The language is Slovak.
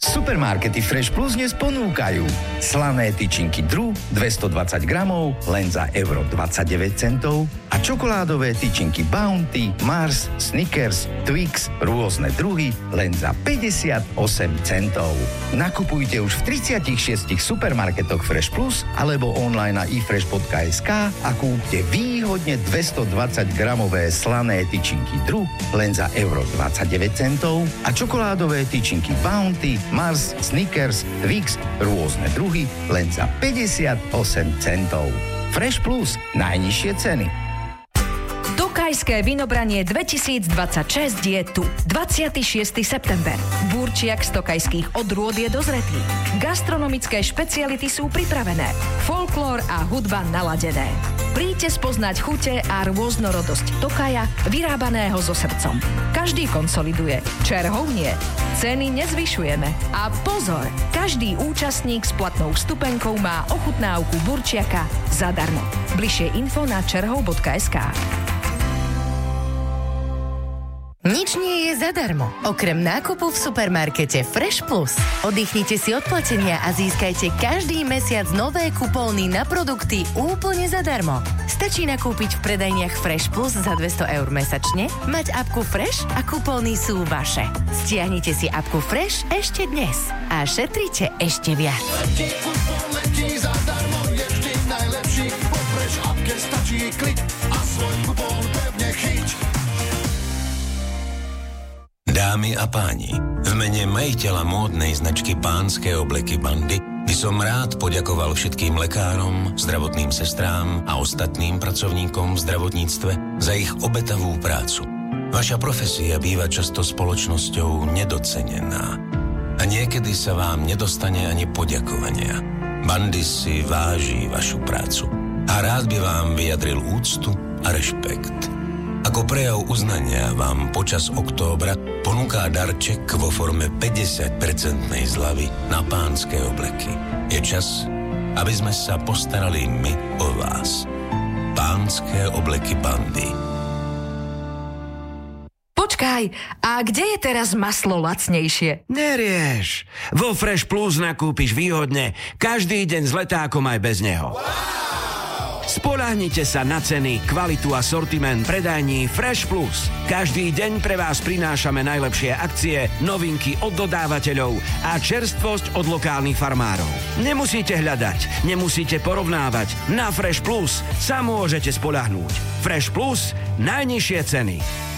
Supermarkety Fresh Plus dnes ponúkajú slané tyčinky Dru 220 gramov len za euro 29 centov a čokoládové tyčinky Bounty, Mars, Snickers, Twix, rôzne druhy len za 58 centov. Nakupujte už v 36 supermarketoch Fresh Plus alebo online na ifresh.sk a kúpte výhodne 220 gramové slané tyčinky Dru len za euro 29 centov a čokoládové tyčinky Bounty, Mars, Snickers, Twix, rôzne druhy len za 58 centov. Fresh Plus, najnižšie ceny. Tokajské vinobranie 2026 je tu. 26. september. Burčiak z tokajských odrôd je dozretý. Gastronomické špeciality sú pripravené. Folklór a hudba naladené. Príďte spoznať chute a rôznorodosť Tokaja, vyrábaného so srdcom. Každý konsoliduje, čerhov nie. Ceny nezvyšujeme. A pozor, každý účastník s platnou vstupenkou má ochutnávku burčiaka zadarmo. Bližšie info na čerhov.sk. Nič nie je zadarmo, okrem nákupu v supermarkete Fresh Plus. Oddychnite si od platenia a získajte každý mesiac nové kupóny na produkty úplne zadarmo. Stačí nakúpiť v predajniach Fresh Plus za 200 € mesačne, mať apku Fresh a kupóny sú vaše. Stiahnite si apku Fresh ešte dnes a šetrite ešte viac. Letí zadarmo, je vždy najlepší. Po Fresh appke stačí klik a svoj kupón pevne chyť. Dámy a páni, v mene majiteľa módnej značky Pánske obleky Bandy by som rád poďakoval všetkým lekárom, zdravotným sestrám a ostatným pracovníkom v zdravotníctve za ich obetavú prácu. Vaša profesia býva často spoločnosťou nedocenená a niekedy sa vám nedostane ani poďakovania. Bandy si váži vašu prácu a rád by vám vyjadril úctu a rešpekt. Ako prejav uznania vám počas októbra ponúka darček vo forme 50% zľavy na Pánske obleky. Je čas, aby sme sa postarali my o vás. Pánske obleky Bandy. Počkaj, a kde je teraz maslo lacnejšie? Nerieš. Vo Fresh Plus nakúpiš výhodne každý deň s letákom aj bez neho. Spoľahnite sa na ceny, kvalitu a sortiment predajní Fresh Plus. Každý deň pre vás prinášame najlepšie akcie, novinky od dodávateľov a čerstvosť od lokálnych farmárov. Nemusíte hľadať, nemusíte porovnávať. Na Fresh Plus sa môžete spoľahnúť. Fresh Plus, najnižšie ceny.